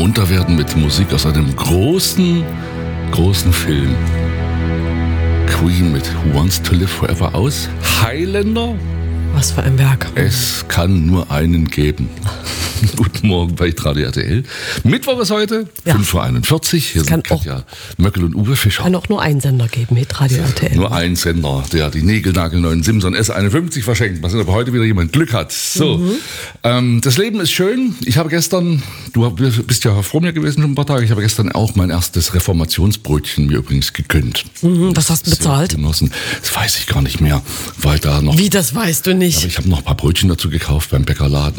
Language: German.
munter werden mit Musik aus einem großen Film. Queen mit Who Wants to Live Forever aus Highlander. Was für ein Werk. Es kann nur einen geben. Guten Morgen bei Radio RTL. Mittwoch ist heute, Ja. 5.41 Uhr. Hier sind Katja Möckel und Uwe Fischer. Kann auch nur einen Sender geben mit Radio RTL. Nur ein Sender, der die niegelnagelneuen Simson S51 verschenkt. Mal sehen, ob heute wieder jemand Glück hat. So, das Leben ist schön. Ich habe gestern, du bist ja vor mir gewesen schon ein paar Tage, ich habe gestern auch mein erstes Reformationsbrötchen mir übrigens gegönnt. Was hast du bezahlt? Genossen. Das weiß ich gar nicht mehr, weil da noch... Wie, das weißt du nicht? Aber ich habe noch ein paar Brötchen dazu gekauft beim Bäckerladen.